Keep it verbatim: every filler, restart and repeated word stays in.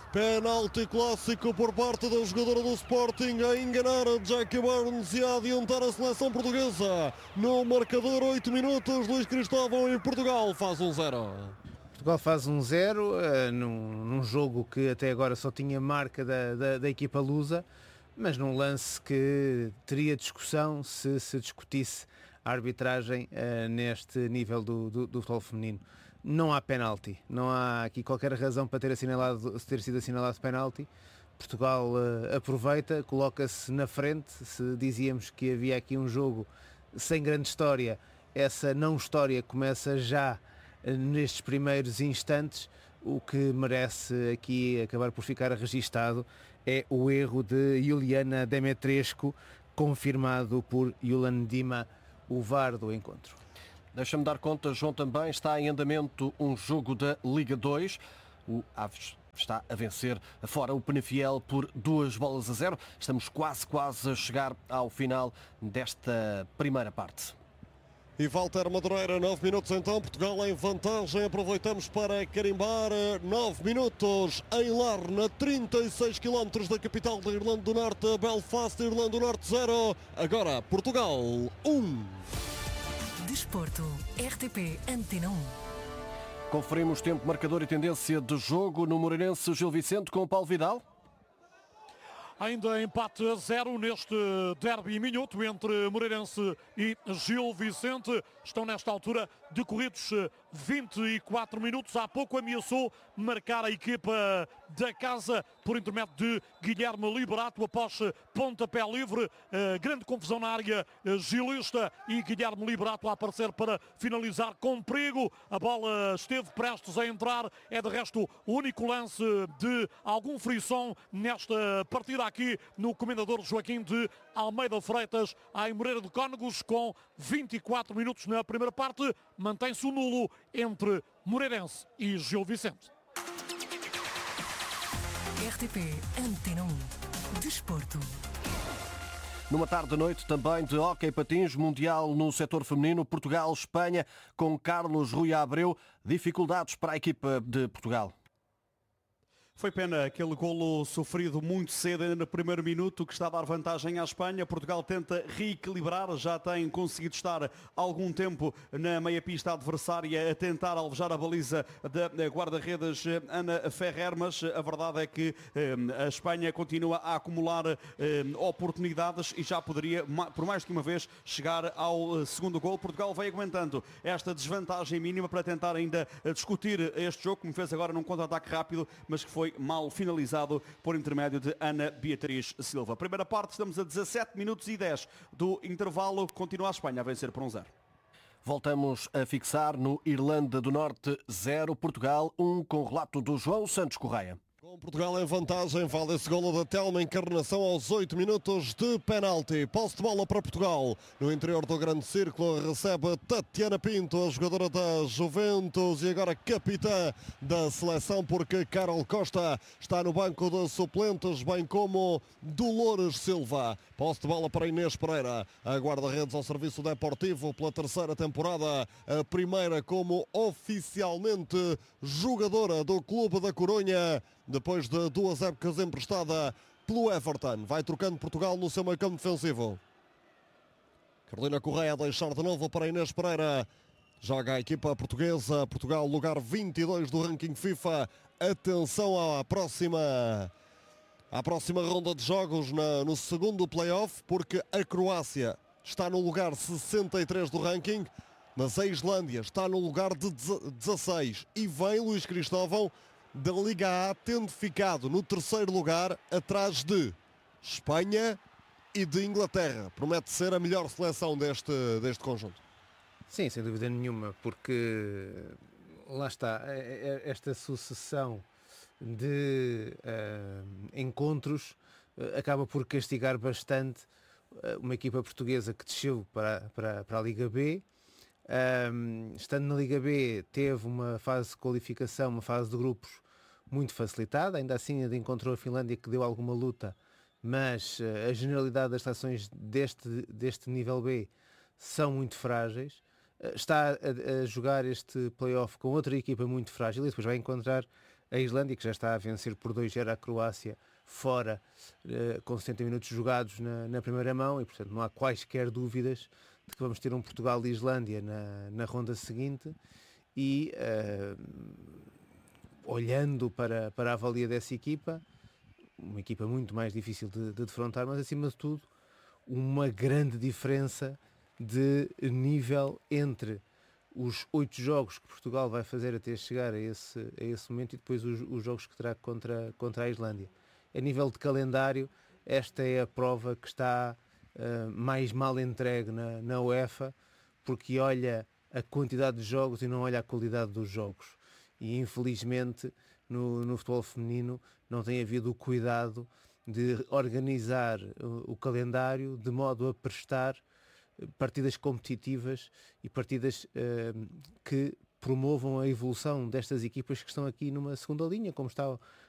Penalti clássico por parte da jogadora do Sporting a enganar a Jackie Burns e a adiantar a seleção portuguesa. No marcador, oito minutos, Luís Cristóvão e Portugal faz um zero. Portugal faz um zero uh, num, num jogo que até agora só tinha marca da, da, da equipa lusa, mas num lance que teria discussão se se discutisse a arbitragem uh, neste nível do, do, do futebol feminino. Não há penalti, não há aqui qualquer razão para ter, assinalado, ter sido assinalado penalti. Portugal uh, aproveita, coloca-se na frente. Se dizíamos que havia aqui um jogo sem grande história, essa não história começa já uh, nestes primeiros instantes. O que merece aqui acabar por ficar registado é o erro de Iuliana Demetrescu, confirmado por Yulan Dima, o V A R do encontro. Deixa-me dar conta, João, também está em andamento um jogo da Liga dois. O Aves está a vencer fora o Penafiel por duas bolas a zero. Estamos quase, quase a chegar ao final desta primeira parte. E Walter Madureira, nove minutos então, Portugal em vantagem, aproveitamos para carimbar nove minutos em Larne, trinta e seis quilómetros da capital da Irlanda do Norte, Belfast, Irlanda do Norte zero, agora Portugal um. Desporto, R T P Antena um. Conferimos tempo, marcador e tendência de jogo no Moreirense Gil Vicente com o Paulo Vidal. Ainda empate a zero neste derby minuto entre Moreirense e Gil Vicente. Estão nesta altura decorridos vinte e quatro minutos. Há pouco ameaçou marcar a equipa da casa por intermédio de Guilherme Liberato após pontapé livre. Grande confusão na área gilista e Guilherme Liberato a aparecer para finalizar com perigo. A bola esteve prestes a entrar. É de resto o único lance de algum frisson nesta partida aqui no Comendador Joaquim de Almeida Freitas, em Moreira de Cónegos, com vinte e quatro minutos na primeira parte. Mantém-se o nulo entre Moreirense e Gil Vicente. R T P Antena um. Desporto. Numa tarde de noite também de hóquei patins mundial no setor feminino, Portugal-Espanha, com Carlos Rui Abreu. Dificuldades para a equipa de Portugal. Foi pena aquele golo sofrido muito cedo, ainda no primeiro minuto, que está a dar vantagem à Espanha. Portugal tenta reequilibrar, já tem conseguido estar algum tempo na meia-pista adversária a tentar alvejar a baliza da guarda-redes Ana Ferrer, mas a verdade é que eh, a Espanha continua a acumular eh, oportunidades e já poderia, por mais de uma vez, chegar ao segundo golo. Portugal vai aguentando esta desvantagem mínima para tentar ainda discutir este jogo, como fez agora num contra-ataque rápido, mas que foi mal finalizado por intermédio de Ana Beatriz Silva. Primeira parte, estamos a dezassete minutos e dez do intervalo. Continua a Espanha a vencer por um zero. Voltamos a fixar no Irlanda do Norte zero, Portugal um, com relato do João Santos Correia. Com Portugal em vantagem, vale esse golo da Telma Encarnação aos oito minutos de penalti. Posse de bola para Portugal. No interior do grande círculo recebe Tatiana Pinto, a jogadora da Juventus e agora capitã da seleção, porque Carol Costa está no banco de suplentes, bem como Dolores Silva. Posse de bola para Inês Pereira, a guarda-redes ao serviço deportivo pela terceira temporada, a primeira como oficialmente jogadora do Clube da Coruña, depois de duas épocas emprestada pelo Everton. Vai trocando Portugal no seu meio campo defensivo. Carolina Correia a deixar de novo para Inês Pereira. Joga a equipa portuguesa. Portugal, lugar vinte e dois do ranking FIFA. Atenção à próxima, à próxima ronda de jogos na, no segundo play-off, porque a Croácia está no lugar sessenta e três do ranking, mas a Islândia está no lugar de dezasseis. E vem Luís Cristóvão da Liga A, tendo ficado no terceiro lugar, atrás de Espanha e de Inglaterra. Promete ser a melhor seleção deste, deste conjunto. Sim, sem dúvida nenhuma, porque lá está, esta sucessão de uh, encontros uh, acaba por castigar bastante uh, uma equipa portuguesa que desceu para, para, para a Liga B. Um, estando na Liga B, teve uma fase de qualificação, uma fase de grupos muito facilitada, ainda assim ainda encontrou a Finlândia, que deu alguma luta, mas uh, a generalidade das seleções deste, deste nível B são muito frágeis. Uh, está a, a jogar este play-off com outra equipa muito frágil e depois vai encontrar a Islândia, que já está a vencer por dois a zero a Croácia, fora, uh, com setenta minutos jogados na, na primeira mão, e portanto não há quaisquer dúvidas de que vamos ter um Portugal e Islândia na, na ronda seguinte. E uh, olhando para, para a avalia dessa equipa, uma equipa muito mais difícil de, de defrontar, mas acima de tudo uma grande diferença de nível entre os oito jogos que Portugal vai fazer até chegar a esse, a esse momento e depois os, os jogos que terá contra, contra a Islândia. A nível de calendário, esta é a prova que está uh, mais mal entregue na, na UEFA, porque olha a quantidade de jogos e não olha a qualidade dos jogos. E infelizmente no, no futebol feminino não tem havido o cuidado de organizar o, o calendário de modo a prestar partidas competitivas e partidas uh, que promovam a evolução destas equipas que estão aqui numa segunda linha, como está